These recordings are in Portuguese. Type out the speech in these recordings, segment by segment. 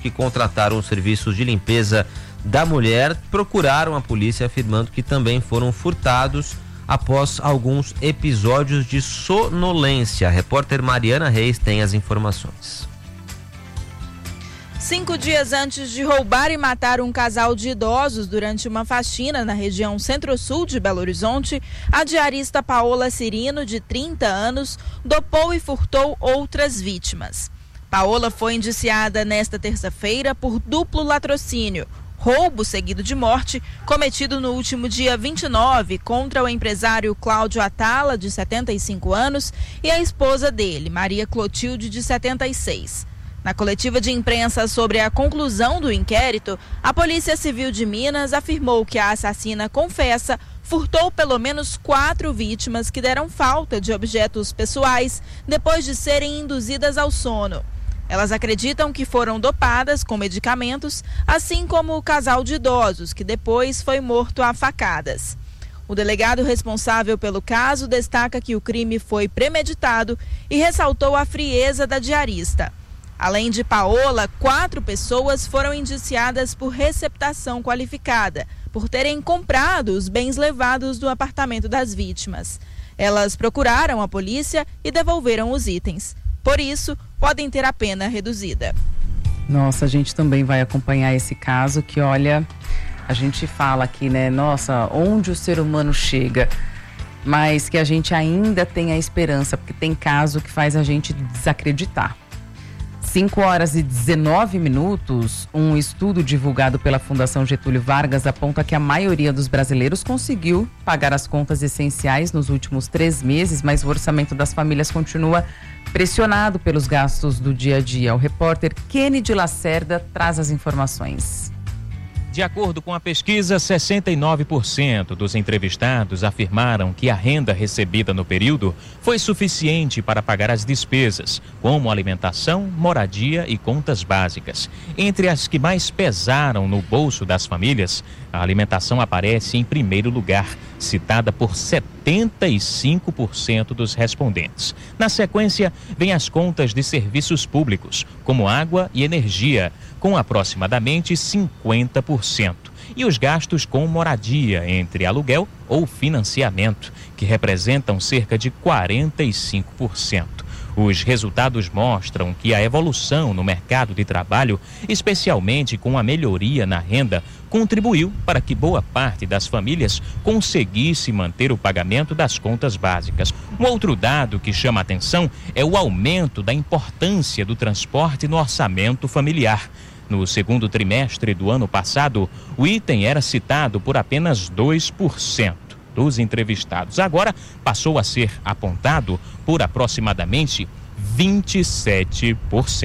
que contrataram os serviços de limpeza da mulher procuraram a polícia afirmando que também foram furtados após alguns episódios de sonolência. A repórter Mariana Reis tem as informações. 5 dias antes de roubar e matar um casal de idosos durante uma faxina na região centro-sul de Belo Horizonte, a diarista Paola Cirino, de 30 anos, dopou e furtou outras vítimas. Paola foi indiciada nesta terça-feira por duplo latrocínio, roubo seguido de morte, cometido no último dia 29 contra o empresário Cláudio Atala, de 75 anos, e a esposa dele, Maria Clotilde, de 76. Na coletiva de imprensa sobre a conclusão do inquérito, a Polícia Civil de Minas afirmou que a assassina confessa furtou pelo menos 4 vítimas que deram falta de objetos pessoais depois de serem induzidas ao sono. Elas acreditam que foram dopadas com medicamentos, assim como o casal de idosos, que depois foi morto a facadas. O delegado responsável pelo caso destaca que o crime foi premeditado e ressaltou a frieza da diarista. Além de Paola, 4 pessoas foram indiciadas por receptação qualificada, por terem comprado os bens levados do apartamento das vítimas. Elas procuraram a polícia e devolveram os itens. Por isso, podem ter a pena reduzida. Nossa, a gente também vai acompanhar esse caso que, olha, a gente fala aqui, né? Nossa, onde o ser humano chega, mas que a gente ainda tem a esperança, porque tem caso que faz a gente desacreditar. 5h19, um estudo divulgado pela Fundação Getúlio Vargas aponta que a maioria dos brasileiros conseguiu pagar as contas essenciais nos últimos 3 meses, mas o orçamento das famílias continua pressionado pelos gastos do dia a dia. O repórter Kennedy Lacerda traz as informações. De acordo com a pesquisa, 69% dos entrevistados afirmaram que a renda recebida no período foi suficiente para pagar as despesas, como alimentação, moradia e contas básicas. Entre as que mais pesaram no bolso das famílias, a alimentação aparece em primeiro lugar, citada por 75% dos respondentes. Na sequência, vem as contas de serviços públicos, como água e energia, com aproximadamente 50%. E os gastos com moradia, entre aluguel ou financiamento, que representam cerca de 45%. Os resultados mostram que a evolução no mercado de trabalho, especialmente com a melhoria na renda, contribuiu para que boa parte das famílias conseguisse manter o pagamento das contas básicas. Um outro dado que chama a atenção é o aumento da importância do transporte no orçamento familiar. No segundo trimestre do ano passado, o item era citado por apenas 2% dos entrevistados. Agora passou a ser apontado por aproximadamente 27%.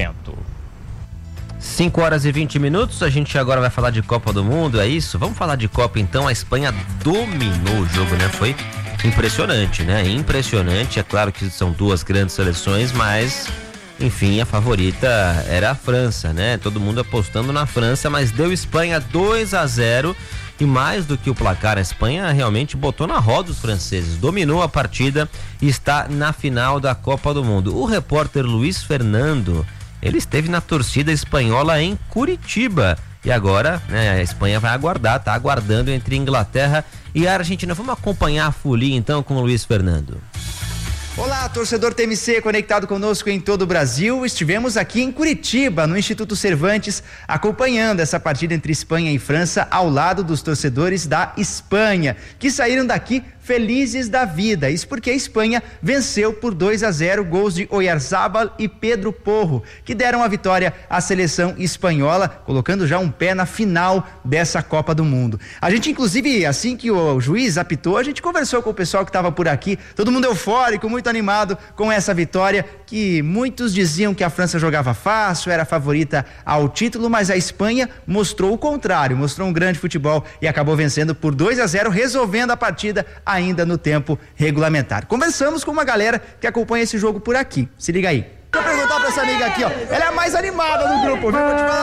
5h20, a gente agora vai falar de Copa do Mundo, é isso? Vamos falar de Copa então. A Espanha dominou o jogo, né? Foi impressionante, né? Impressionante, é claro que são 2 grandes seleções, mas enfim, a favorita era a França, né? Todo mundo apostando na França, mas deu Espanha 2-0. E mais do que o placar, a Espanha realmente botou na roda os franceses, dominou a partida e está na final da Copa do Mundo. O repórter Luiz Fernando, ele esteve na torcida espanhola em Curitiba. E agora, né, a Espanha vai aguardar, tá aguardando entre Inglaterra e a Argentina. Vamos acompanhar a folia então com o Luiz Fernando. Olá, torcedor TMC conectado conosco em todo o Brasil. Estivemos aqui em Curitiba, no Instituto Cervantes, acompanhando essa partida entre Espanha e França ao lado dos torcedores da Espanha, que saíram daqui felizes da vida. Isso porque a Espanha venceu por 2-0, gols de Oyarzabal e Pedro Porro, que deram a vitória à seleção espanhola, colocando já um pé na final dessa Copa do Mundo. A gente, inclusive, assim que o juiz apitou, a gente conversou com o pessoal que estava por aqui, todo mundo eufórico, muito animado com essa vitória, que muitos diziam que a França jogava fácil, era a favorita ao título, mas a Espanha mostrou o contrário, mostrou um grande futebol e acabou vencendo por 2-0, resolvendo a partida ainda no tempo regulamentar. Conversamos com uma galera que acompanha esse jogo por aqui. Se liga aí. Vou perguntar pra essa amiga aqui, ó. Ela é a mais animada do grupo, viu? Vou te falar a verdade.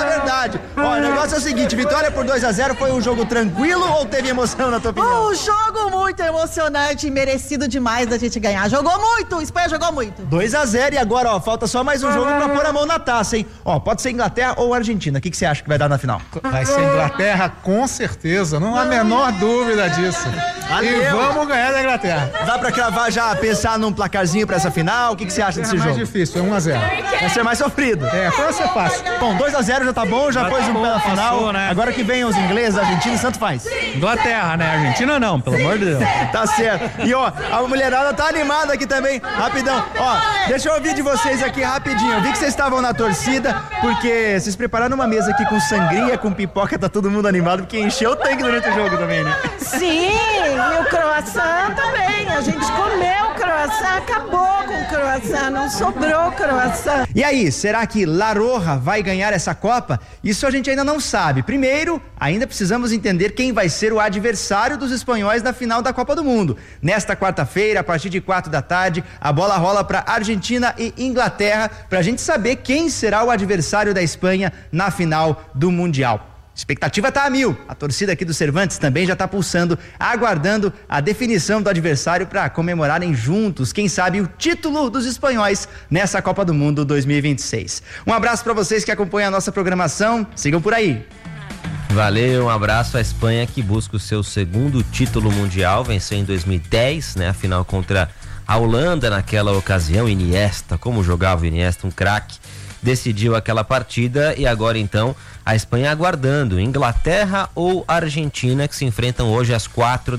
verdade. Ó, o negócio é o seguinte, vitória por 2-0, foi um jogo tranquilo ou teve emoção na tua opinião? Um jogo muito emocionante e merecido demais da gente ganhar. Jogou muito, Espanha jogou muito. 2-0 e agora, ó, falta só mais um jogo pra pôr a mão na taça, hein? Ó, pode ser Inglaterra ou Argentina. O que você acha que vai dar na final? Vai ser Inglaterra, com certeza. Não há a menor dúvida disso. Valeu. E vamos ganhar da Inglaterra. Dá pra cravar já, pensar num placarzinho pra essa final? O que você acha desse É mais jogo? difícil, é 1-0. Vai ser mais sofrido. Vai ser fácil. Bom, 2-0 já tá bom, já pôs um pé na final. Passou, né? Agora que vem os ingleses, argentinos, tanto faz. Inglaterra, né? Argentina não, pelo amor de Deus. Tá certo. E ó, a mulherada tá animada aqui também. Rapidão. Ó, deixa eu ouvir de vocês aqui rapidinho. Eu vi que vocês estavam na torcida, porque vocês prepararam uma mesa aqui com sangria, com pipoca, tá todo mundo animado, porque encheu o tanque durante o jogo também, né? Sim, e o croissant também. A gente comeu o croissant, acabou com o croissant, não sobrou croissant. E aí, será que La Roja vai ganhar essa Copa? Isso a gente ainda não sabe. Primeiro, ainda precisamos entender quem vai ser o adversário dos espanhóis na final da Copa do Mundo. Nesta quarta-feira, a partir de 16h, a bola rola para Argentina e Inglaterra, pra gente saber quem será o adversário da Espanha na final do Mundial. A expectativa tá a 1000. A torcida aqui do Cervantes também já tá pulsando, aguardando a definição do adversário para comemorarem juntos, quem sabe, o título dos espanhóis nessa Copa do Mundo 2026. Um abraço para vocês que acompanham a nossa programação. Sigam por aí. Valeu, um abraço à Espanha que busca o seu segundo título mundial, venceu em 2010, né? A final contra a Holanda naquela ocasião. Iniesta, como jogava o Iniesta, um craque, decidiu aquela partida e agora então a Espanha aguardando Inglaterra ou Argentina, que se enfrentam hoje às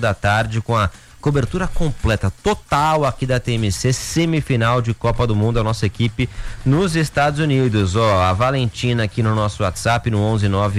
16h com a cobertura completa, total aqui da TMC, semifinal de Copa do Mundo, a nossa equipe nos Estados Unidos. Ó, a Valentina aqui no nosso WhatsApp, no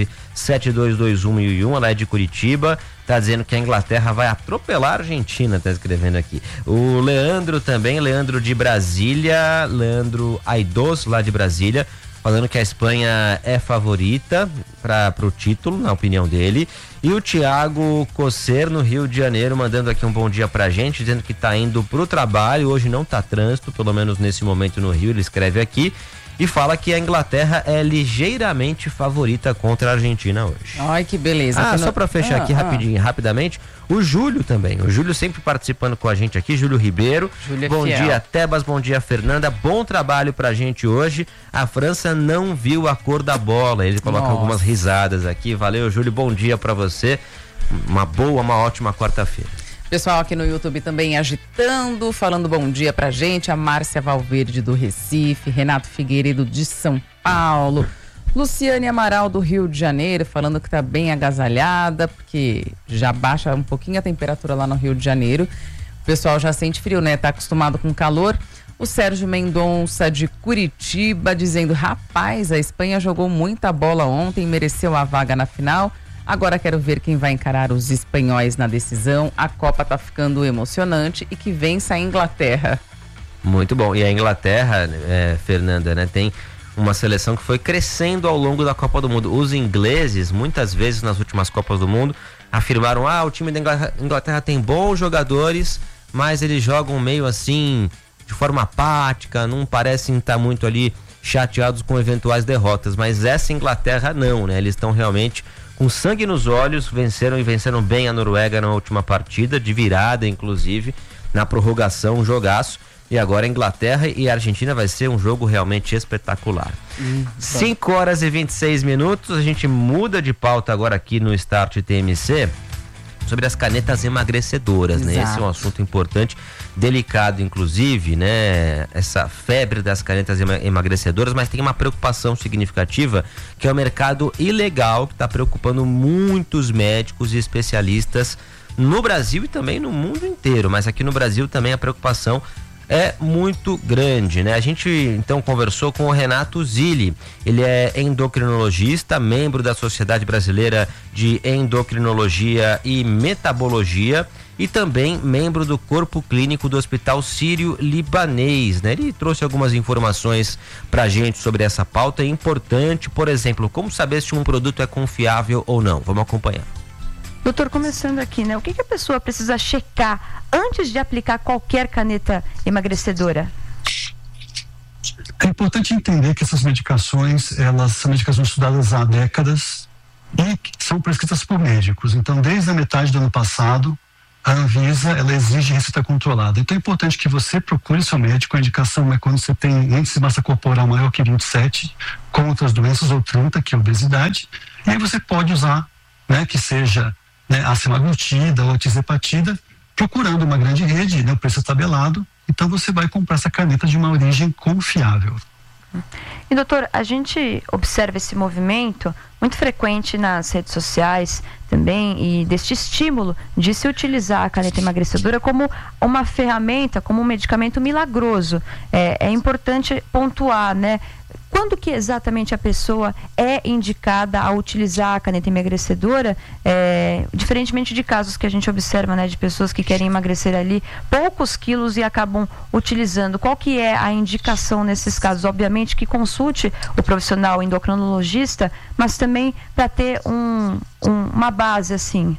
11972211001, ela é de Curitiba, tá dizendo que a Inglaterra vai atropelar a Argentina, tá escrevendo aqui. O Leandro também, Leandro de Brasília, Leandro Aidos, lá de Brasília, falando que a Espanha é favorita para o título, na opinião dele. E o Thiago Cosser, no Rio de Janeiro, mandando aqui um bom dia pra gente, dizendo que tá indo pro trabalho, hoje não tá trânsito, pelo menos nesse momento no Rio, ele escreve aqui, e fala que a Inglaterra é ligeiramente favorita contra a Argentina hoje. Ai, que beleza. Só pra fechar aqui rapidamente, o Júlio também, o Júlio sempre participando com a gente aqui, Júlio Ribeiro. Júlio é bom fiel. dia, Tebas, bom dia, Fernanda, bom trabalho pra gente hoje. A França não viu a cor da bola, ele coloca algumas risadas aqui. Valeu, Júlio, bom dia pra você, uma ótima quarta-feira. Pessoal aqui no YouTube também agitando, falando bom dia pra gente, a Márcia Valverde do Recife, Renato Figueiredo de São Paulo, Luciane Amaral do Rio de Janeiro, falando que tá bem agasalhada, porque já baixa um pouquinho a temperatura lá no Rio de Janeiro. O pessoal já sente frio, né? Tá acostumado com calor. O Sérgio Mendonça de Curitiba dizendo, rapaz, a Espanha jogou muita bola ontem, mereceu a vaga na final. Agora quero ver quem vai encarar os espanhóis na decisão. A Copa tá ficando emocionante e que vença a Inglaterra. Muito bom. E a Inglaterra, Fernanda, né, tem uma seleção que foi crescendo ao longo da Copa do Mundo. Os ingleses, muitas vezes nas últimas Copas do Mundo, afirmaram, o time da Inglaterra tem bons jogadores, mas eles jogam meio assim, de forma apática, não parecem estar muito ali chateados com eventuais derrotas. Mas essa Inglaterra não, né? Eles estão realmente com sangue nos olhos, venceram bem a Noruega na última partida, de virada inclusive, na prorrogação, um jogaço. E agora a Inglaterra e a Argentina vai ser um jogo realmente espetacular. 5h26, a gente muda de pauta agora aqui no Start TMC sobre as canetas emagrecedoras, né? Esse é um assunto importante, delicado inclusive, né? Essa febre das canetas emagrecedoras, mas tem uma preocupação significativa, que é o mercado ilegal, que está preocupando muitos médicos e especialistas no Brasil e também no mundo inteiro, mas aqui no Brasil também a preocupação é muito grande, né? A gente então conversou com o Renato Zilli, ele é endocrinologista, membro da Sociedade Brasileira de Endocrinologia e Metabologia e também membro do Corpo Clínico do Hospital Sírio-Libanês, né? Ele trouxe algumas informações pra gente sobre essa pauta importante, por exemplo, como saber se um produto é confiável ou não. Vamos acompanhar. Doutor, começando aqui, né? O que a pessoa precisa checar antes de aplicar qualquer caneta emagrecedora? É importante entender que essas medicações, elas são medicações estudadas há décadas e que são prescritas por médicos. Então, desde a metade do ano passado, a Anvisa, ela exige receita controlada. Então, é importante que você procure seu médico. A indicação é quando você tem índice de massa corporal maior que 27, com outras doenças, ou 30, que é obesidade. E aí você pode usar, né, que seja, né, a semaglutida ou a tirzepatida, procurando uma grande rede, né, o preço é tabelado. Então, você vai comprar essa caneta de uma origem confiável. E doutor, a gente observa esse movimento muito frequente nas redes sociais também, e deste estímulo de se utilizar a caneta emagrecedora como uma ferramenta, como um medicamento milagroso. É importante pontuar, né? Quando que exatamente a pessoa é indicada a utilizar a caneta emagrecedora, diferentemente de casos que a gente observa, né, de pessoas que querem emagrecer ali poucos quilos e acabam utilizando? Qual que é a indicação nesses casos? Obviamente que consulte o profissional endocrinologista, mas também para ter uma base assim.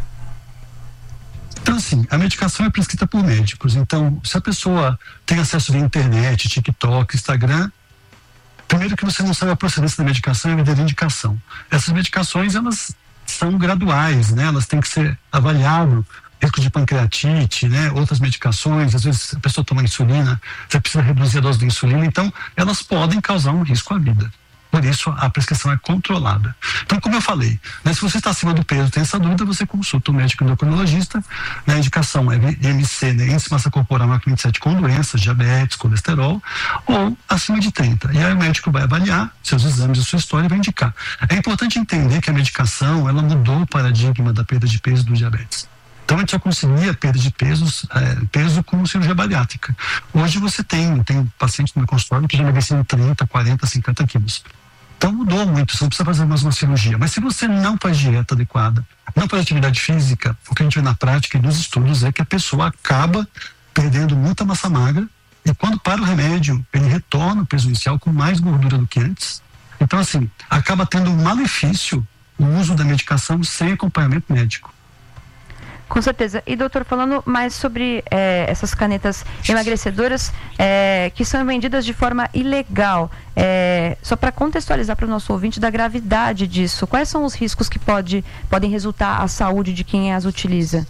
Então, assim, a medicação é prescrita por médicos. Então, se a pessoa tem acesso via internet, TikTok, Instagram, primeiro que você não sabe a procedência da medicação e a verdadeira indicação. Essas medicações, elas são graduais, né? Elas têm que ser avaliadas, risco de pancreatite, né? Outras medicações, às vezes a pessoa toma insulina, você precisa reduzir a dose de insulina, então elas podem causar um risco à vida. Por isso, a prescrição é controlada. Então, como eu falei, né, se você está acima do peso, tem essa dúvida, você consulta o médico endocrinologista. Né, a indicação é IMC, né, índice de massa corporal maior que 27, com doenças, diabetes, colesterol, ou acima de 30. E aí o médico vai avaliar seus exames, a sua história, e vai indicar. É importante entender que a medicação, ela mudou o paradigma da perda de peso do diabetes. Então, a gente já conseguia perda de peso com cirurgia bariátrica. Hoje você tem paciente no meu consultório que já emagreceu 30, 40, 50 quilos. Então mudou muito, você não precisa fazer mais uma cirurgia. Mas se você não faz dieta adequada, não faz atividade física, o que a gente vê na prática e nos estudos é que a pessoa acaba perdendo muita massa magra, e quando para o remédio, ele retorna ao peso inicial com mais gordura do que antes. Então, assim, acaba tendo um malefício o uso da medicação sem acompanhamento médico. Com certeza. E doutor, falando mais sobre essas canetas emagrecedoras que são vendidas de forma ilegal, só para contextualizar para o nosso ouvinte da gravidade disso, quais são os riscos que podem resultar à saúde de quem as utiliza?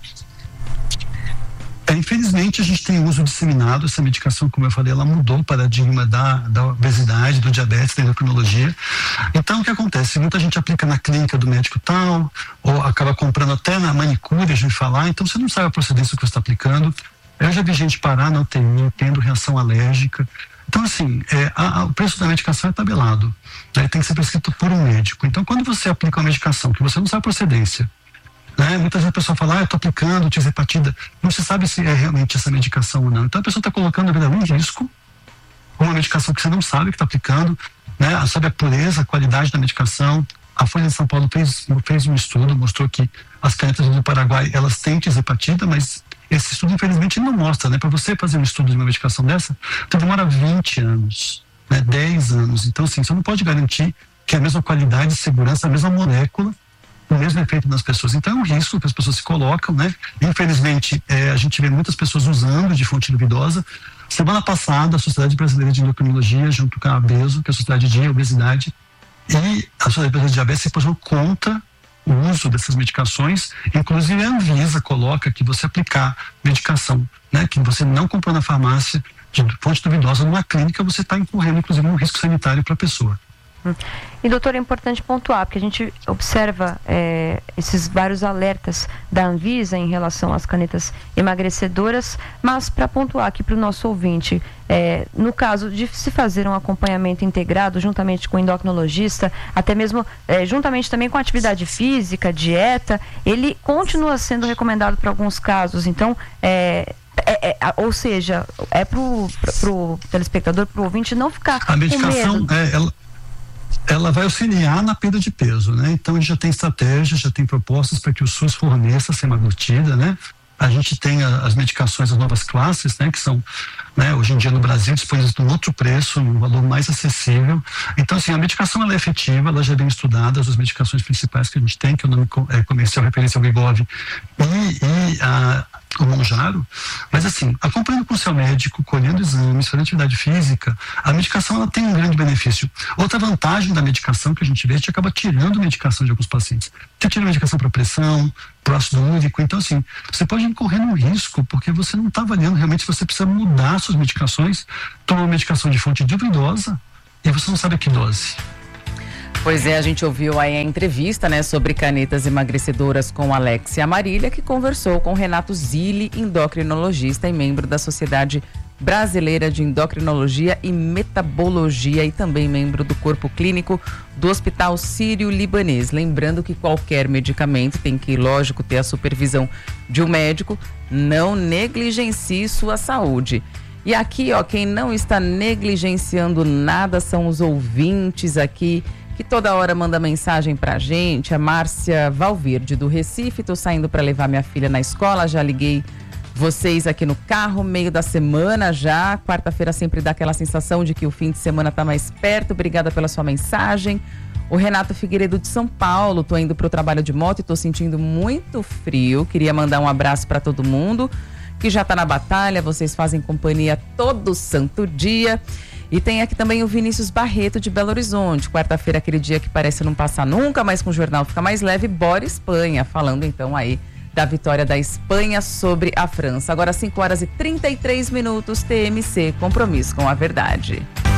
Infelizmente, a gente tem uso disseminado. Essa medicação, como eu falei, ela mudou o paradigma da obesidade, do diabetes, da endocrinologia. Então, o que acontece? Muita gente aplica na clínica do médico tal, ou acaba comprando até na manicure, a gente falar. Então, você não sabe a procedência que você está aplicando. Eu já vi gente parar na UTI, tendo reação alérgica. Então, assim, o preço da medicação é tabelado, né? Tem que ser prescrito por um médico. Então, quando você aplica uma medicação que você não sabe a procedência, né? Muitas vezes a pessoa fala, eu estou aplicando tirzepatida, não se sabe se é realmente essa medicação ou não. Então a pessoa está colocando a vida em risco com uma medicação que você não sabe que está aplicando, né? Sabe a pureza, a qualidade da medicação. A Folha de São Paulo fez um estudo, mostrou que as canetas do Paraguai, elas têm tirzepatida, mas esse estudo infelizmente não mostra, né? Para você fazer um estudo de uma medicação dessa, então demora 20 anos, né? 10 anos. Então, assim, você não pode garantir que a mesma qualidade, segurança, a mesma molécula, o mesmo efeito nas pessoas. Então é um risco que as pessoas se colocam, né? Infelizmente, a gente vê muitas pessoas usando de fonte duvidosa. Semana passada, a Sociedade Brasileira de Endocrinologia, junto com a ABESO, que é a Sociedade de Obesidade, e a Sociedade Brasileira de Diabetes, se posicionou contra o uso dessas medicações. Inclusive a Anvisa coloca que você aplicar medicação, né, que você não comprou na farmácia, de fonte duvidosa, numa clínica, você está incorrendo, inclusive, um risco sanitário para a pessoa. E doutor, é importante pontuar, porque a gente observa esses vários alertas da Anvisa em relação às canetas emagrecedoras, mas para pontuar aqui para o nosso ouvinte, no caso de se fazer um acompanhamento integrado juntamente com o endocrinologista, até mesmo juntamente também com a atividade física, dieta, ele continua sendo recomendado para alguns casos. Então, ou seja, para o telespectador, para o ouvinte não ficar a medicação, com medo. Ela vai auxiliar na perda de peso, né? Então a gente já tem estratégias, já tem propostas para que o SUS forneça a semaglutida, né? A gente tem as medicações, as novas classes, né? Que são, né, hoje em dia no Brasil, disponíveis num outro preço, num valor mais acessível. Então, assim, a medicação ela é efetiva, ela já é bem estudada, as medicações principais que a gente tem, que é o nome comercial referência ao Wegovy, o Monjaro, mas assim, acompanhando com o seu médico, colhendo exames, fazendo atividade física, a medicação ela tem um grande benefício. Outra vantagem da medicação que a gente vê, a gente acaba tirando medicação de alguns pacientes. Você tira medicação para pressão, para ácido úrico, então assim, você pode incorrer um risco, porque você não está avaliando realmente se você precisa mudar suas medicações, tomar uma medicação de fonte duvidosa, e você não sabe a que dose. Pois é, a gente ouviu aí a entrevista, né, sobre canetas emagrecedoras com Alexia Marília, que conversou com Renato Zilli, endocrinologista e membro da Sociedade Brasileira de Endocrinologia e Metabologia e também membro do corpo clínico do Hospital Sírio-Libanês. Lembrando que qualquer medicamento tem que, lógico, ter a supervisão de um médico, não negligencie sua saúde. E aqui, ó, quem não está negligenciando nada são os ouvintes aqui, que toda hora manda mensagem pra gente. A Márcia Valverde do Recife: tô saindo para levar minha filha na escola, já liguei vocês aqui no carro, meio da semana já. Quarta-feira sempre dá aquela sensação de que o fim de semana tá mais perto. Obrigada pela sua mensagem. O Renato Figueiredo de São Paulo: tô indo pro trabalho de moto e tô sentindo muito frio. Queria mandar um abraço para todo mundo que já tá na batalha, vocês fazem companhia todo santo dia. E tem aqui também o Vinícius Barreto de Belo Horizonte. Quarta-feira, aquele dia que parece não passar nunca, mas com o jornal fica mais leve. Bora Espanha, falando então aí da vitória da Espanha sobre a França. Agora 5h33, TMC, compromisso com a verdade.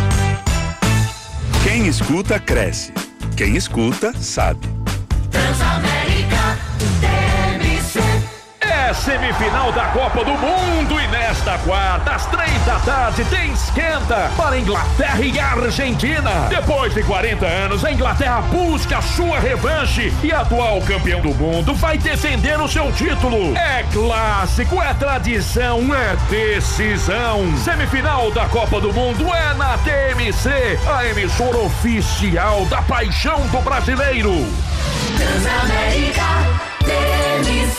Quem escuta, cresce. Quem escuta, sabe. Transamérica, TMC. É semifinal da Copa do Mundo e nesta quarta, às 3h, tem esquenta para Inglaterra e Argentina. Depois de 40 anos, a Inglaterra busca a sua revanche e atual campeão do mundo vai defender o seu título. É clássico, é tradição, é decisão. Semifinal da Copa do Mundo é na TMC, a emissora oficial da paixão do brasileiro. Transamérica, TMC.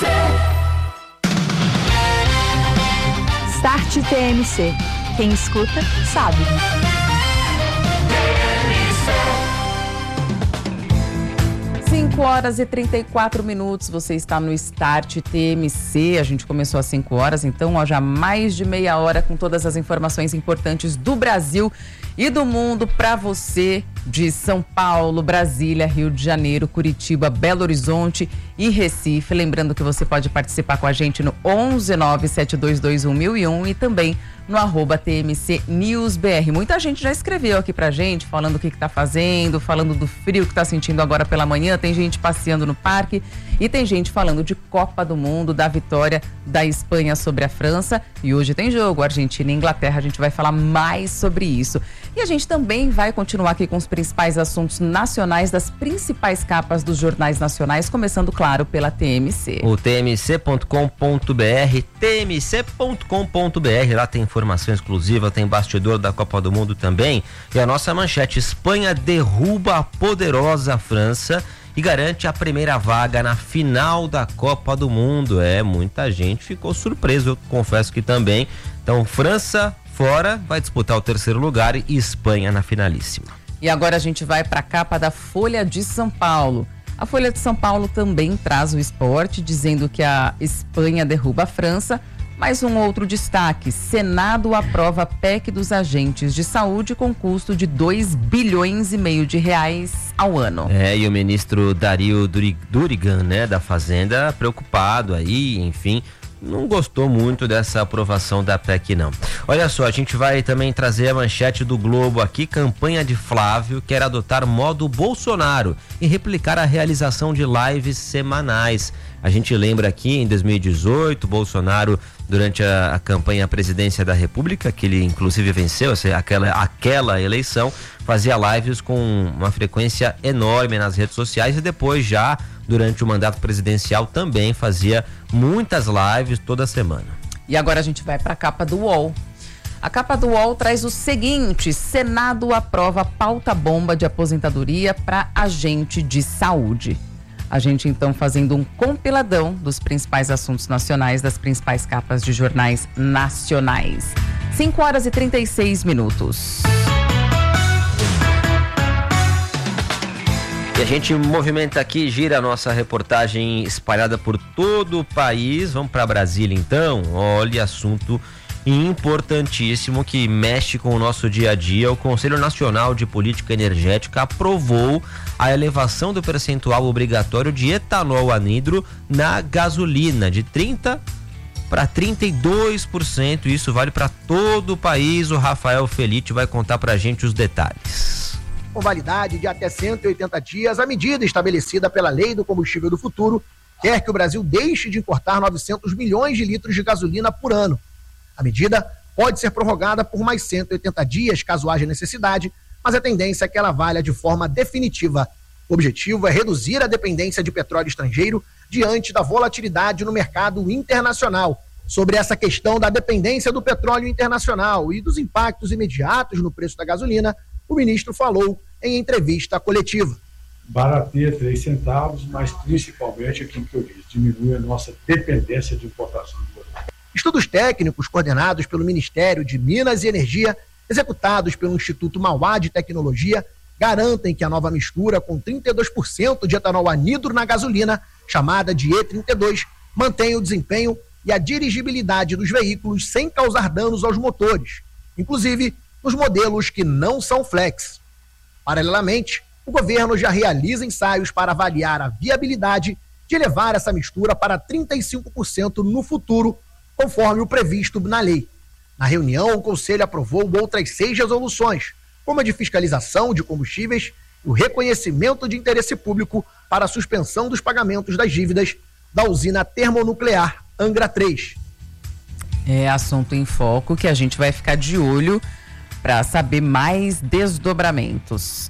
Start TMC. Quem escuta, sabe. 5h34, você está no Start TMC. A gente começou às 5h, então ó, já mais de meia hora com todas as informações importantes do Brasil e do mundo para você de São Paulo, Brasília, Rio de Janeiro, Curitiba, Belo Horizonte e Recife. Lembrando que você pode participar com a gente no 11972211001 e também no @TMC News BR. Muita gente já escreveu aqui pra gente, falando o que tá fazendo, falando do frio que tá sentindo agora pela manhã. Tem gente passeando no parque e tem gente falando de Copa do Mundo, da vitória da Espanha sobre a França. E hoje tem jogo, Argentina e Inglaterra. A gente vai falar mais sobre isso. E a gente também vai continuar aqui com os principais assuntos nacionais das principais capas dos jornais nacionais, começando, claro, pela TMC. O tmc.com.br, tmc.com.br, lá tem informação exclusiva, tem bastidor da Copa do Mundo também. E a nossa manchete: Espanha derruba a poderosa França e garante a primeira vaga na final da Copa do Mundo. Muita gente ficou surpreso, eu confesso que também. Então, França fora, vai disputar o terceiro lugar e Espanha na finalíssima. E agora a gente vai para a capa da Folha de São Paulo. A Folha de São Paulo também traz o esporte, dizendo que a Espanha derruba a França. Mais um outro destaque: Senado aprova a PEC dos agentes de saúde com custo de R$2,5 bilhões ao ano. E o ministro Dario Durigan, né, da Fazenda, preocupado aí, enfim, não gostou muito dessa aprovação da PEC, não. Olha só, a gente vai também trazer a manchete do Globo aqui. Campanha de Flávio quer adotar modo Bolsonaro e replicar a realização de lives semanais. A gente lembra aqui, em 2018, Bolsonaro, durante a campanha à presidência da República, que ele inclusive venceu aquela eleição, fazia lives com uma frequência enorme nas redes sociais e depois, já durante o mandato presidencial, também fazia muitas lives toda semana. E agora a gente vai para a capa do UOL. A capa do UOL traz o seguinte: Senado aprova pauta bomba de aposentadoria para agente de saúde. A gente então fazendo um compiladão dos principais assuntos nacionais, das principais capas de jornais nacionais. 5h36. E a gente movimenta aqui, gira a nossa reportagem espalhada por todo o país. Vamos para Brasília então. Olha, assunto importantíssimo que mexe com o nosso dia a dia. O Conselho Nacional de Política Energética aprovou a elevação do percentual obrigatório de etanol anidro na gasolina de 30% para 32%. Isso vale para todo o país. O Rafael Felite vai contar para a gente os detalhes. Com validade de até 180 dias, a medida estabelecida pela Lei do Combustível do Futuro quer que o Brasil deixe de importar 900 milhões de litros de gasolina por ano. A medida pode ser prorrogada por mais 180 dias, caso haja necessidade, mas a tendência é que ela valha de forma definitiva. O objetivo é reduzir a dependência de petróleo estrangeiro diante da volatilidade no mercado internacional. Sobre essa questão da dependência do petróleo internacional e dos impactos imediatos no preço da gasolina, o ministro falou em entrevista coletiva. Barateia 3 centavos, mas principalmente aquilo que eu disse, diminui a nossa dependência de importação de petróleo. Estudos técnicos coordenados pelo Ministério de Minas e Energia, executados pelo Instituto Mauá de Tecnologia, garantem que a nova mistura com 32% de etanol anidro na gasolina, chamada de E32, mantém o desempenho e a dirigibilidade dos veículos sem causar danos aos motores, inclusive nos modelos que não são flex. Paralelamente, o governo já realiza ensaios para avaliar a viabilidade de levar essa mistura para 35% no futuro, conforme o previsto na lei. Na reunião, o Conselho aprovou outras 6 resoluções, como a de fiscalização de combustíveis e o reconhecimento de interesse público para a suspensão dos pagamentos das dívidas da usina termonuclear Angra 3. É assunto em foco que a gente vai ficar de olho para saber mais desdobramentos.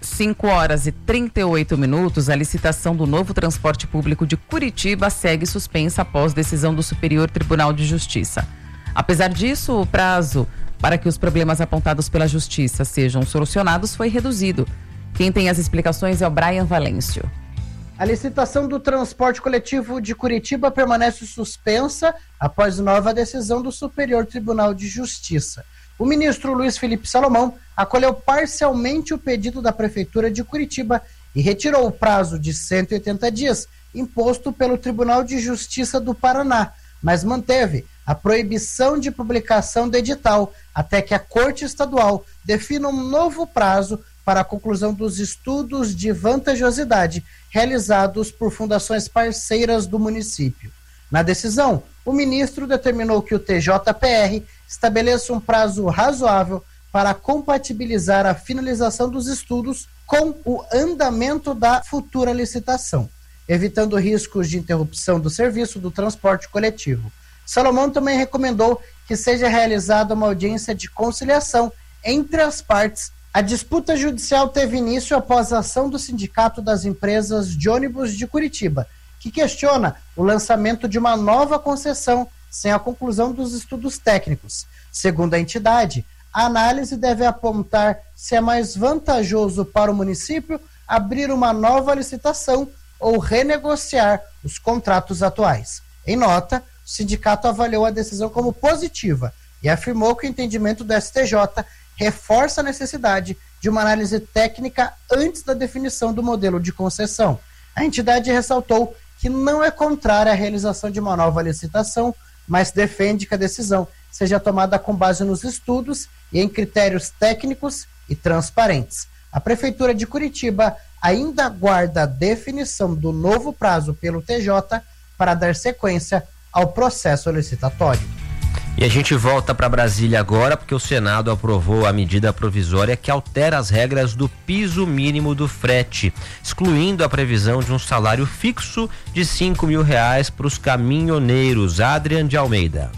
5h38, a licitação do novo transporte público de Curitiba segue suspensa após decisão do Superior Tribunal de Justiça. Apesar disso, o prazo para que os problemas apontados pela Justiça sejam solucionados foi reduzido. Quem tem as explicações é o Brian Valêncio. A licitação do transporte coletivo de Curitiba permanece suspensa após nova decisão do Superior Tribunal de Justiça. O ministro Luiz Felipe Salomão acolheu parcialmente o pedido da Prefeitura de Curitiba e retirou o prazo de 180 dias imposto pelo Tribunal de Justiça do Paraná, mas manteve a proibição de publicação do edital até que a Corte Estadual defina um novo prazo para a conclusão dos estudos de vantajosidade realizados por fundações parceiras do município. Na decisão, o ministro determinou que o TJPR estabeleça um prazo razoável para compatibilizar a finalização dos estudos com o andamento da futura licitação, evitando riscos de interrupção do serviço do transporte coletivo. Salomão também recomendou que seja realizada uma audiência de conciliação entre as partes. A disputa judicial teve início após a ação do Sindicato das Empresas de Ônibus de Curitiba, que questiona o lançamento de uma nova concessão sem a conclusão dos estudos técnicos. Segundo a entidade, a análise deve apontar se é mais vantajoso para o município abrir uma nova licitação ou renegociar os contratos atuais. Em nota, o sindicato avaliou a decisão como positiva e afirmou que o entendimento do STJ reforça a necessidade de uma análise técnica antes da definição do modelo de concessão. A entidade ressaltou que não é contrária à realização de uma nova licitação, mas defende que a decisão seja tomada com base nos estudos e em critérios técnicos e transparentes. A Prefeitura de Curitiba ainda aguarda a definição do novo prazo pelo TJ para dar sequência ao processo licitatório. E a gente volta para Brasília agora, porque o Senado aprovou a medida provisória que altera as regras do piso mínimo do frete, excluindo a previsão de um salário fixo de R$5.000 para os caminhoneiros. Adrian de Almeida.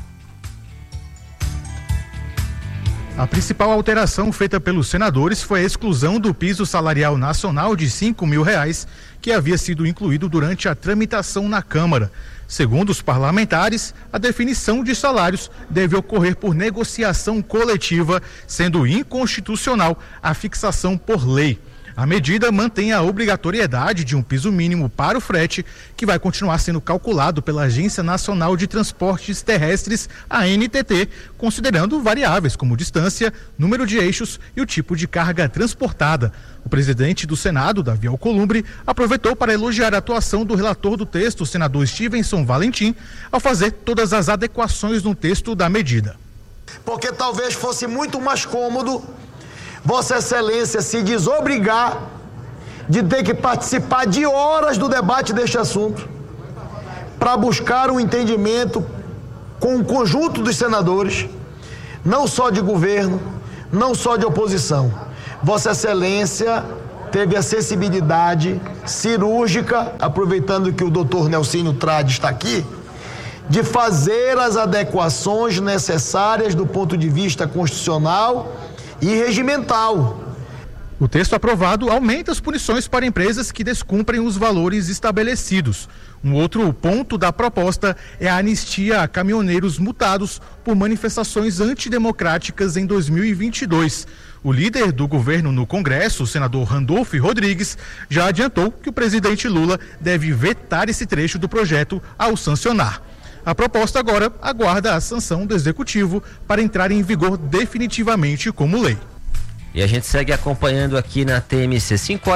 A principal alteração feita pelos senadores foi a exclusão do piso salarial nacional de R$5.000, que havia sido incluído durante a tramitação na Câmara. Segundo os parlamentares, a definição de salários deve ocorrer por negociação coletiva, sendo inconstitucional a fixação por lei. A medida mantém a obrigatoriedade de um piso mínimo para o frete, que vai continuar sendo calculado pela Agência Nacional de Transportes Terrestres, a ANTT, considerando variáveis como distância, número de eixos e o tipo de carga transportada. O presidente do Senado, Davi Alcolumbre, aproveitou para elogiar a atuação do relator do texto, o senador Stevenson Valentim, ao fazer todas as adequações no texto da medida. Porque talvez fosse muito mais cômodo Vossa Excelência se desobrigar de ter que participar de horas do debate deste assunto para buscar um entendimento com o conjunto dos senadores, não só de governo, não só de oposição. Vossa Excelência teve a sensibilidade cirúrgica, aproveitando que o doutor Nelsinho Trade está aqui, de fazer as adequações necessárias do ponto de vista constitucional e regimental. O texto aprovado aumenta as punições para empresas que descumprem os valores estabelecidos. Um outro ponto da proposta é a anistia a caminhoneiros multados por manifestações antidemocráticas em 2022. O líder do governo no Congresso, o senador Randolfo Rodrigues, já adiantou que o presidente Lula deve vetar esse trecho do projeto ao sancionar. A proposta agora aguarda a sanção do Executivo para entrar em vigor definitivamente como lei. E a gente segue acompanhando aqui na TMC.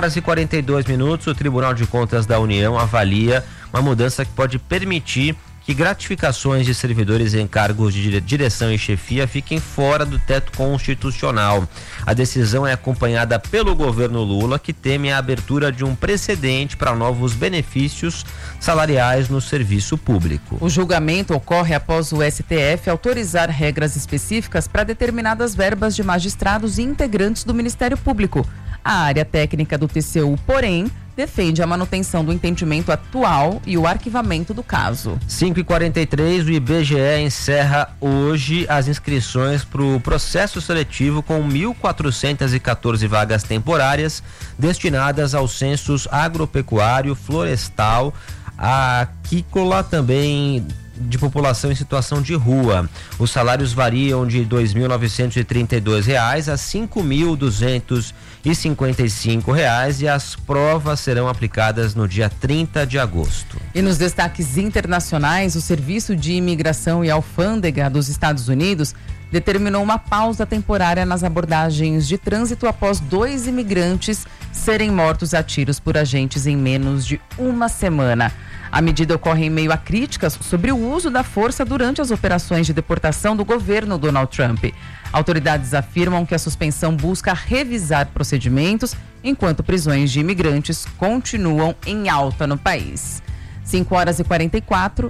5h42, o Tribunal de Contas da União avalia uma mudança que pode permitir que gratificações de servidores em cargos de direção e chefia fiquem fora do teto constitucional. A decisão é acompanhada pelo governo Lula, que teme a abertura de um precedente para novos benefícios salariais no serviço público. O julgamento ocorre após o STF autorizar regras específicas para determinadas verbas de magistrados e integrantes do Ministério Público. A área técnica do TCU, porém, defende a manutenção do entendimento atual e o arquivamento do caso. 5h43, o IBGE encerra hoje as inscrições para o processo seletivo com 1.414 vagas temporárias destinadas aos censos agropecuário, florestal, aquícola, também de população em situação de rua. Os salários variam de R$ 2.932 a R$ 5.255 e as provas serão aplicadas no dia 30 de agosto. E nos destaques internacionais, o Serviço de Imigração e Alfândega dos Estados Unidos determinou uma pausa temporária nas abordagens de trânsito após 2 imigrantes serem mortos a tiros por agentes em menos de uma semana. A medida ocorre em meio a críticas sobre o uso da força durante as operações de deportação do governo Donald Trump. Autoridades afirmam que a suspensão busca revisar procedimentos, enquanto prisões de imigrantes continuam em alta no país. 5h44.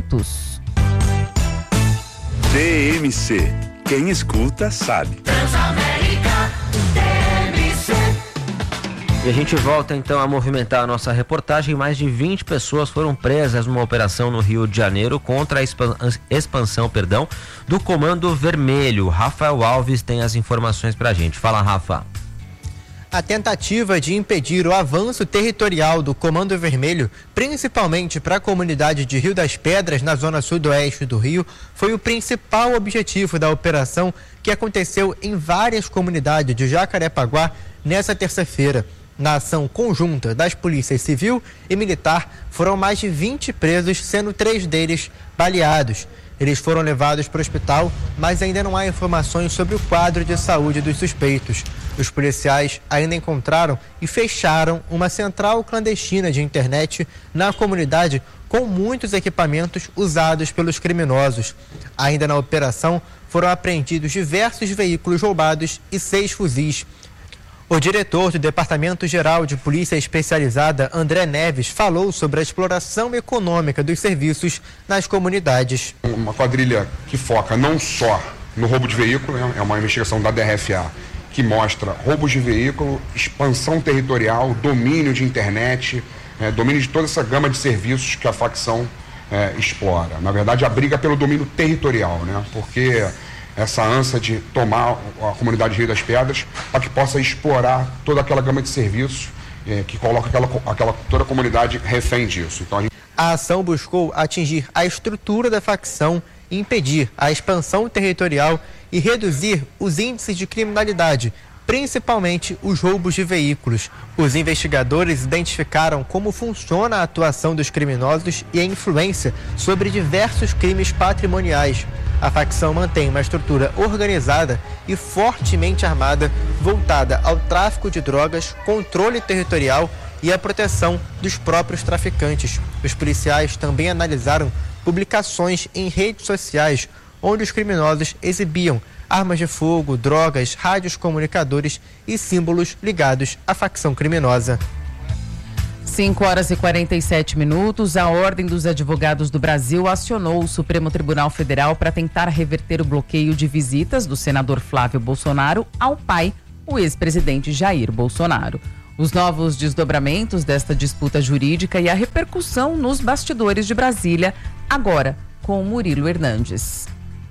TMC. Quem escuta, sabe. Transamérica, TMC. E a gente volta então a movimentar a nossa reportagem. Mais de 20 pessoas foram presas numa operação no Rio de Janeiro contra a expansão do Comando Vermelho. Rafael Alves tem as informações pra gente. Fala, Rafa. A tentativa de impedir o avanço territorial do Comando Vermelho, principalmente para a comunidade de Rio das Pedras, na zona sudoeste do Rio, foi o principal objetivo da operação, que aconteceu em várias comunidades de Jacarepaguá nessa terça-feira. Na ação conjunta das polícias civil e militar, foram mais de 20 presos, sendo 3 deles baleados. Eles foram levados para o hospital, mas ainda não há informações sobre o quadro de saúde dos suspeitos. Os policiais ainda encontraram e fecharam uma central clandestina de internet na comunidade com muitos equipamentos usados pelos criminosos. Ainda na operação, foram apreendidos diversos veículos roubados e 6 fuzis. O diretor do Departamento Geral de Polícia Especializada, André Neves, falou sobre a exploração econômica dos serviços nas comunidades. Uma quadrilha que foca não só no roubo de veículo, é uma investigação da DRFA, que mostra roubos de veículo, expansão territorial, domínio de internet, domínio de toda essa gama de serviços que a facção explora. Na verdade, a briga pelo domínio territorial, porque essa ânsia de tomar a comunidade de Rio das Pedras para que possa explorar toda aquela gama de serviços que coloca toda a comunidade refém disso. Então, a ação buscou atingir a estrutura da facção, impedir a expansão territorial e reduzir os índices de criminalidade, principalmente os roubos de veículos. Os investigadores identificaram como funciona a atuação dos criminosos e a influência sobre diversos crimes patrimoniais. A facção mantém uma estrutura organizada e fortemente armada, voltada ao tráfico de drogas, controle territorial e a proteção dos próprios traficantes. Os policiais também analisaram publicações em redes sociais, onde os criminosos exibiam armas de fogo, drogas, rádios comunicadores e símbolos ligados à facção criminosa. 5h47. A Ordem dos Advogados do Brasil acionou o Supremo Tribunal Federal para tentar reverter o bloqueio de visitas do senador Flávio Bolsonaro ao pai, o ex-presidente Jair Bolsonaro. Os novos desdobramentos desta disputa jurídica e a repercussão nos bastidores de Brasília, agora com Murilo Hernandes.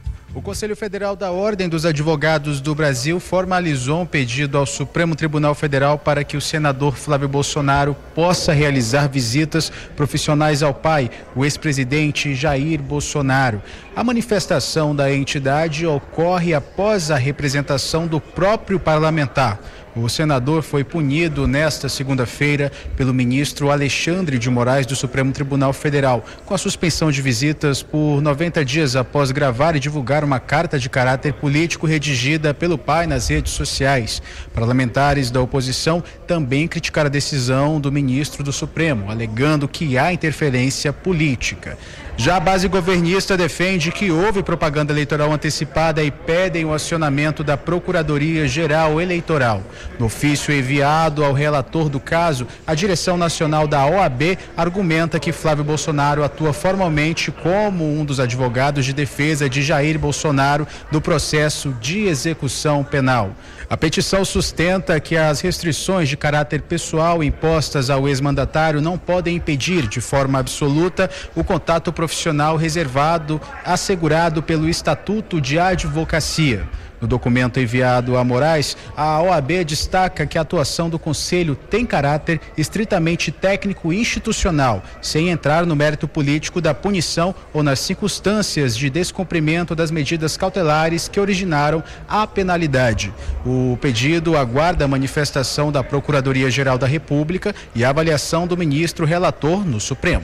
O Conselho Federal da Ordem dos Advogados do Brasil formalizou um pedido ao Supremo Tribunal Federal para que o senador Flávio Bolsonaro possa realizar visitas profissionais ao pai, o ex-presidente Jair Bolsonaro. A manifestação da entidade ocorre após a representação do próprio parlamentar. O senador foi punido nesta segunda-feira pelo ministro Alexandre de Moraes do Supremo Tribunal Federal, com a suspensão de visitas por 90 dias após gravar e divulgar uma carta de caráter político redigida pelo pai nas redes sociais. Parlamentares da oposição também criticaram a decisão do ministro do Supremo, alegando que há interferência política. Já a base governista defende que houve propaganda eleitoral antecipada e pedem o acionamento da Procuradoria-Geral Eleitoral. No ofício enviado ao relator do caso, a direção nacional da OAB argumenta que Flávio Bolsonaro atua formalmente como um dos advogados de defesa de Jair Bolsonaro no processo de execução penal. A petição sustenta que as restrições de caráter pessoal impostas ao ex-mandatário não podem impedir de forma absoluta o contato profissional reservado, assegurado pelo Estatuto de Advocacia. No documento enviado a Moraes, a OAB destaca que a atuação do Conselho tem caráter estritamente técnico e institucional, sem entrar no mérito político da punição ou nas circunstâncias de descumprimento das medidas cautelares que originaram a penalidade. O pedido aguarda a manifestação da Procuradoria-Geral da República e a avaliação do ministro relator no Supremo.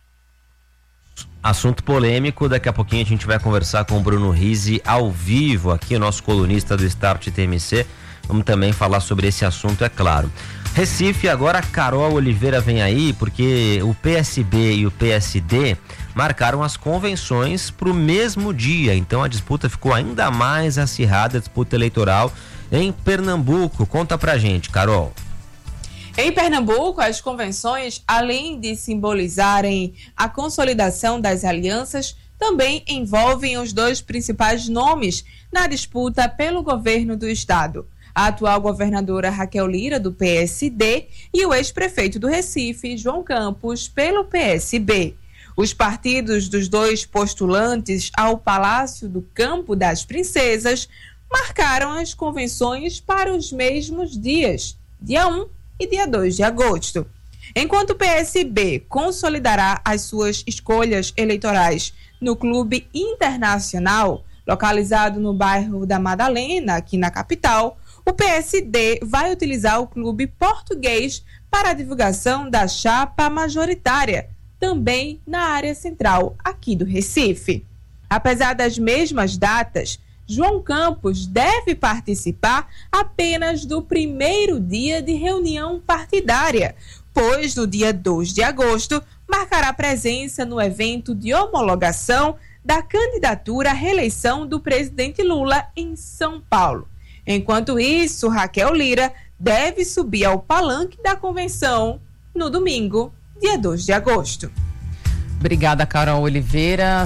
Assunto polêmico, daqui a pouquinho a gente vai conversar com o Bruno Rizzi ao vivo, aqui o nosso colunista do Start TMC. Vamos também falar sobre esse assunto, é claro. Recife, agora a Carol Oliveira vem aí, porque o PSB e o PSD marcaram as convenções para o mesmo dia, então a disputa ficou ainda mais acirrada, a disputa eleitoral em Pernambuco. Conta pra gente, Carol. Em Pernambuco, as convenções, além de simbolizarem a consolidação das alianças, também envolvem os dois principais nomes na disputa pelo governo do estado. A atual governadora Raquel Lira, do PSD, e o ex-prefeito do Recife, João Campos, pelo PSB. Os partidos dos dois postulantes ao Palácio do Campo das Princesas marcaram as convenções para os mesmos dias, dia 1 e dia 2 de agosto. Enquanto o PSB consolidará as suas escolhas eleitorais no Clube Internacional, localizado no bairro da Madalena, aqui na capital, o PSD vai utilizar o Clube Português para a divulgação da chapa majoritária, também na área central aqui do Recife. Apesar das mesmas datas, João Campos deve participar apenas do primeiro dia de reunião partidária, pois no dia 2 de agosto marcará presença no evento de homologação da candidatura à reeleição do presidente Lula em São Paulo. Enquanto isso, Raquel Lira deve subir ao palanque da convenção no domingo, dia 2 de agosto. Obrigada, Carol Oliveira.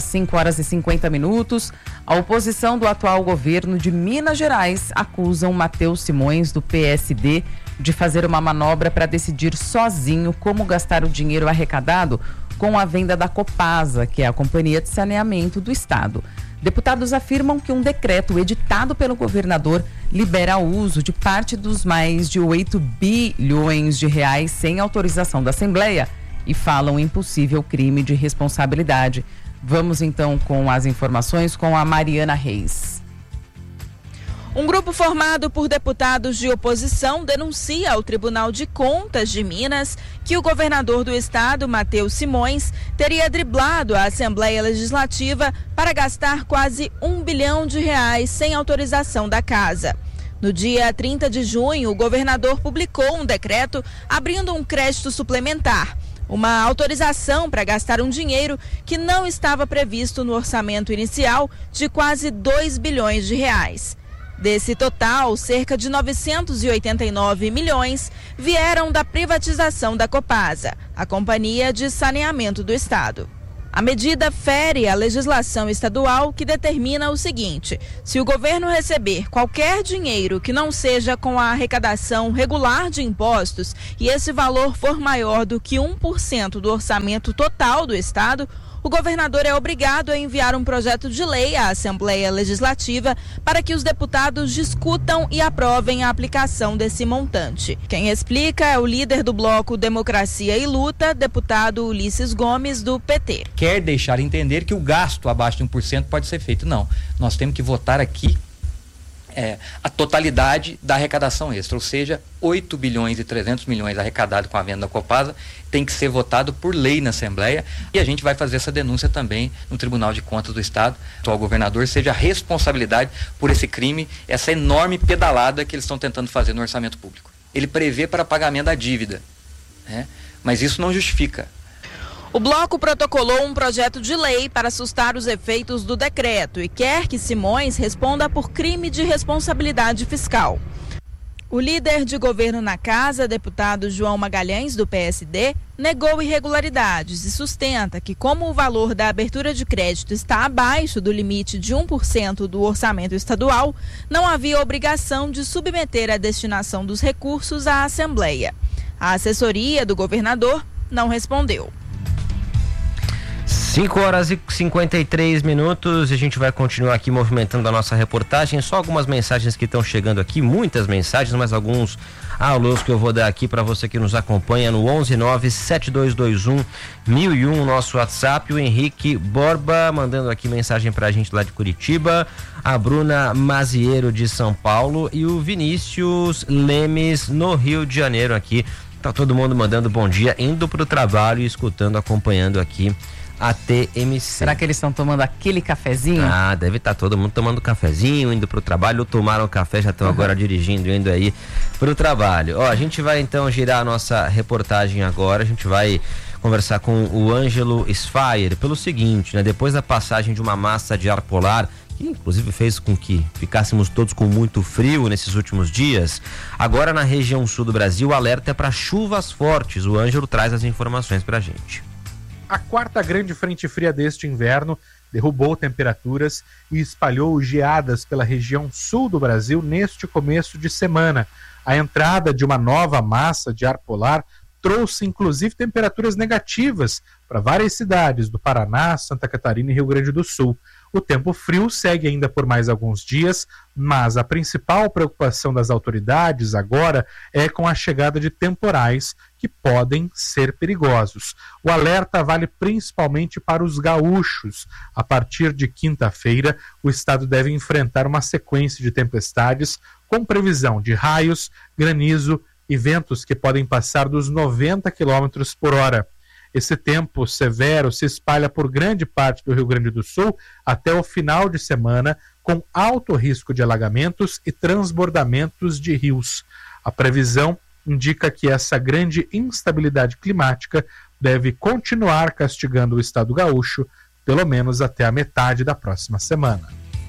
5h50. A oposição do atual governo de Minas Gerais acusa o Matheus Simões, do PSD, de fazer uma manobra para decidir sozinho como gastar o dinheiro arrecadado com a venda da Copasa, que é a Companhia de Saneamento do Estado. Deputados afirmam que um decreto editado pelo governador libera o uso de parte dos mais de 8 bilhões de reais sem autorização da Assembleia e falam em possível crime de responsabilidade. Vamos então com as informações com a Mariana Reis. Um grupo formado por deputados de oposição denuncia ao Tribunal de Contas de Minas que o governador do estado, Matheus Simões, teria driblado a Assembleia Legislativa para gastar quase R$1 bilhão sem autorização da casa. No dia 30 de junho, o governador publicou um decreto abrindo um crédito suplementar, uma autorização para gastar um dinheiro que não estava previsto no orçamento inicial de quase R$2 bilhões. Desse total, cerca de 989 milhões vieram da privatização da Copasa, a Companhia de Saneamento do Estado. A medida fere a legislação estadual que determina o seguinte: se o governo receber qualquer dinheiro que não seja com a arrecadação regular de impostos e esse valor for maior do que 1% do orçamento total do Estado, o governador é obrigado a enviar um projeto de lei à Assembleia Legislativa para que os deputados discutam e aprovem a aplicação desse montante. Quem explica é o líder do bloco Democracia e Luta, deputado Ulisses Gomes, do PT. Quer deixar entender que o gasto abaixo de 1% pode ser feito. Não, nós temos que votar aqui a totalidade da arrecadação extra, ou seja, 8 bilhões e 300 milhões arrecadado com a venda da Copasa, tem que ser votado por lei na Assembleia, e a gente vai fazer essa denúncia também no Tribunal de Contas do Estado. O governador seja a responsabilidade por esse crime, essa enorme pedalada que eles estão tentando fazer no orçamento público. Ele prevê para pagamento da dívida, né? Mas isso não justifica. O bloco protocolou um projeto de lei para assustar os efeitos do decreto e quer que Simões responda por crime de responsabilidade fiscal. O líder de governo na casa, deputado João Magalhães, do PSD, negou irregularidades e sustenta que, como o valor da abertura de crédito está abaixo do limite de 1% do orçamento estadual, não havia obrigação de submeter a destinação dos recursos à Assembleia. A assessoria do governador não respondeu. 5 horas e 53 minutos, e a gente vai continuar aqui movimentando a nossa reportagem. Só algumas mensagens que estão chegando aqui, muitas mensagens, mas alguns alôs que eu vou dar aqui para você que nos acompanha no 11972211001, nosso WhatsApp. O Henrique Borba mandando aqui mensagem pra gente lá de Curitiba, a Bruna Maziero de São Paulo e o Vinícius Lemes no Rio de Janeiro aqui. Tá todo mundo mandando bom dia, indo pro trabalho e escutando, acompanhando aqui a TMC. Será que eles estão tomando aquele cafezinho? Ah, deve estar todo mundo tomando cafezinho, indo pro trabalho, ou tomaram café, já estão agora dirigindo, indo aí pro trabalho. Ó, a gente vai então girar a nossa reportagem agora, a gente vai conversar com o Ângelo Sfaier pelo seguinte, né? Depois da passagem de uma massa de ar polar, que inclusive fez com que ficássemos todos com muito frio nesses últimos dias, agora na região sul do Brasil o alerta é para chuvas fortes. O Ângelo traz as informações pra gente. A quarta grande frente fria deste inverno derrubou temperaturas e espalhou geadas pela região sul do Brasil neste começo de semana. A entrada de uma nova massa de ar polar trouxe inclusive temperaturas negativas para várias cidades do Paraná, Santa Catarina e Rio Grande do Sul. O tempo frio segue ainda por mais alguns dias, mas a principal preocupação das autoridades agora é com a chegada de temporais que podem ser perigosos. O alerta vale principalmente para os gaúchos. A partir de quinta-feira, o estado deve enfrentar uma sequência de tempestades com previsão de raios, granizo e ventos que podem passar dos 90 km por hora. Esse tempo severo se espalha por grande parte do Rio Grande do Sul até o final de semana, com alto risco de alagamentos e transbordamentos de rios. A previsão indica que essa grande instabilidade climática deve continuar castigando o estado gaúcho, pelo menos até a metade da próxima semana.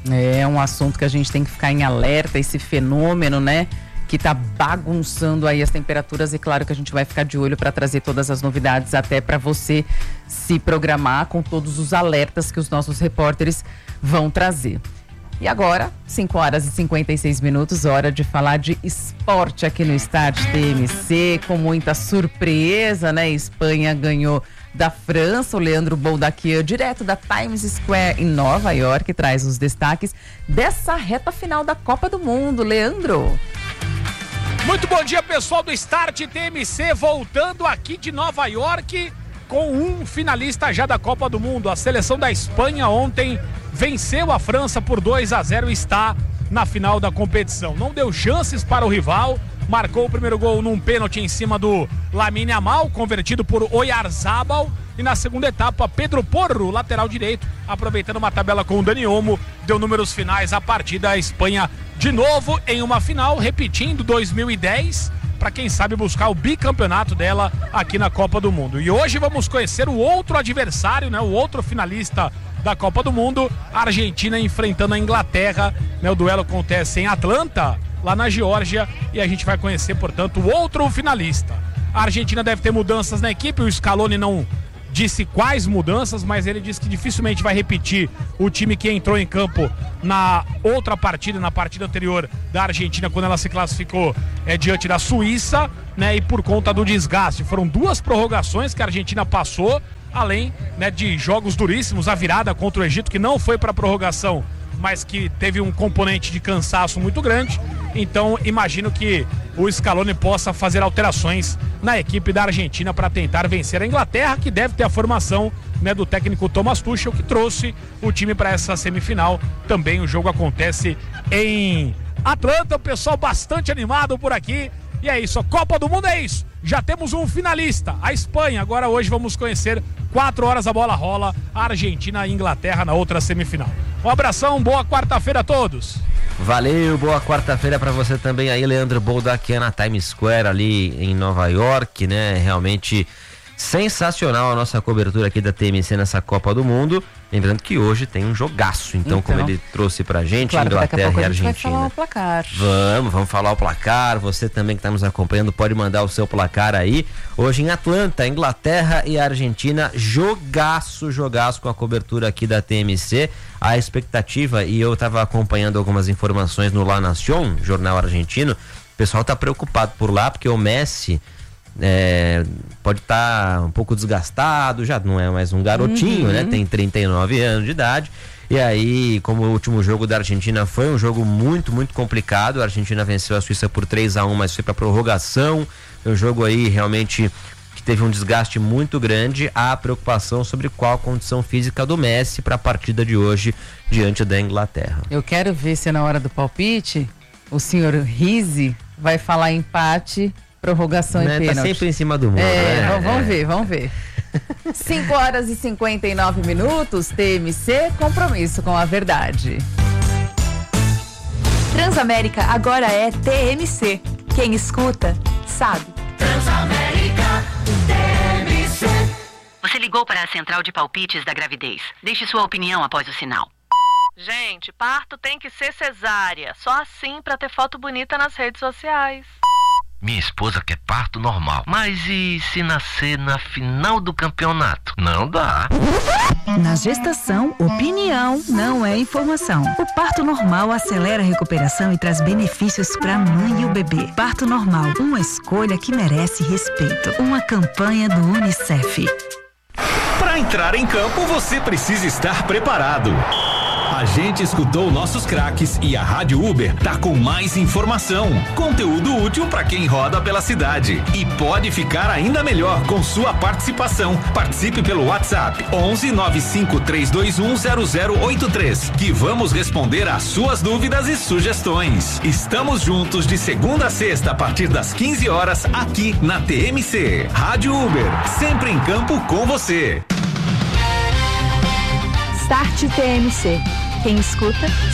É um assunto que a gente tem que ficar em alerta, esse fenômeno, né? Que está bagunçando aí as temperaturas, e claro que a gente vai ficar de olho para trazer todas as novidades, até para você se programar com todos os alertas que os nossos repórteres vão trazer. E agora, 5 horas e 56 minutos, hora de falar de esporte aqui no Start TMC, com muita surpresa, né? Espanha ganhou da França. O Leandro Boldaquian, direto da Times Square em Nova York, traz os destaques dessa reta final da Copa do Mundo. Leandro. Muito bom dia, pessoal do Start TMC, voltando aqui de Nova York com um finalista já da Copa do Mundo. A seleção da Espanha ontem venceu a França por 2-0 e está na final da competição. Não deu chances para o rival, marcou o primeiro gol num pênalti em cima do Lamine Yamal, convertido por Oyarzabal. E na segunda etapa, Pedro Porro, lateral direito, aproveitando uma tabela com o Dani Olmo, deu números finais à partida. A Espanha de novo em uma final, repetindo 2010, para quem sabe buscar o bicampeonato dela aqui na Copa do Mundo. E hoje vamos conhecer o outro adversário, né, o outro finalista da Copa do Mundo, a Argentina enfrentando a Inglaterra, né, o duelo acontece em Atlanta, lá na Geórgia, e a gente vai conhecer, portanto, o outro finalista. A Argentina deve ter mudanças na equipe, o Scaloni não disse quais mudanças, mas ele disse que dificilmente vai repetir o time que entrou em campo na outra partida, na partida anterior da Argentina, quando ela se classificou diante da Suíça, né? E por conta do desgaste, foram 2 prorrogações que a Argentina passou, além, né, de jogos duríssimos, a virada contra o Egito, que não foi para prorrogação, mas que teve um componente de cansaço muito grande. Então imagino que o Scaloni possa fazer alterações na equipe da Argentina para tentar vencer a Inglaterra, que deve ter a formação, né, do técnico Thomas Tuchel, que trouxe o time para essa semifinal. Também o jogo acontece em Atlanta, o pessoal bastante animado por aqui. E é isso, a Copa do Mundo é isso. Já temos um finalista, a Espanha. Agora hoje vamos conhecer, 4 horas a bola rola, a Argentina e a Inglaterra na outra semifinal. Um abração, boa quarta-feira a todos. Valeu, boa quarta-feira para você também aí, Leandro Boldaquian, na Times Square ali em Nova York, né? Realmente sensacional a nossa cobertura aqui da TMC nessa Copa do Mundo. Lembrando que hoje tem um jogaço, então como ele trouxe pra gente, claro, Inglaterra e Argentina. A gente vai falar o placar. Vamos falar o placar. Você também que está nos acompanhando pode mandar o seu placar aí. Hoje em Atlanta, Inglaterra e Argentina, jogaço com a cobertura aqui da TMC. A expectativa, e eu estava acompanhando algumas informações no La Nación, jornal argentino, o pessoal está preocupado por lá porque o Messi pode estar um pouco desgastado, já não é mais um garotinho, né? Tem 39 anos de idade. E aí, como o último jogo da Argentina foi um jogo muito, muito complicado, a Argentina venceu a Suíça por 3-1, mas foi para prorrogação. Foi um jogo aí realmente que teve um desgaste muito grande. Há preocupação sobre qual a condição física do Messi para a partida de hoje diante da Inglaterra. Eu quero ver se na hora do palpite o senhor Rizzi vai falar empate, prorrogação e pênalti. Tá sempre em cima do muro, né? Vamos ver. 5 horas e 59 minutos, TMC, compromisso com a verdade. Transamérica agora é TMC. Quem escuta, sabe. Transamérica TMC. Você ligou para a central de palpites da gravidez. Deixe sua opinião após o sinal. Gente, parto tem que ser cesárea. Só assim pra ter foto bonita nas redes sociais. Minha esposa quer parto normal. Mas e se nascer na final do campeonato? Não dá. Na gestação, opinião não é informação. O parto normal acelera a recuperação e traz benefícios para a mãe e o bebê. Parto normal, uma escolha que merece respeito. Uma campanha do UNICEF. Para entrar em campo, você precisa estar preparado. A gente escutou nossos craques e a Rádio Uber tá com mais informação, conteúdo útil para quem roda pela cidade. E pode ficar ainda melhor com sua participação. Participe pelo WhatsApp 11 95 321 0083, que vamos responder às suas dúvidas e sugestões. Estamos juntos de segunda a sexta a partir das 15 horas aqui na TMC. Rádio Uber, sempre em campo com você. Start TMC. Quem escuta,